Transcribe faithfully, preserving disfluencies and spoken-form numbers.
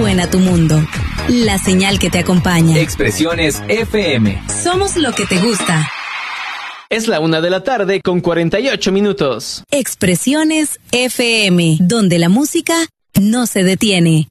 suena tu mundo. La señal que te acompaña. Expresiones F M. Somos lo que te gusta. Es la una de la tarde con cuarenta y ocho minutos. Expresiones F M, donde la música no se detiene.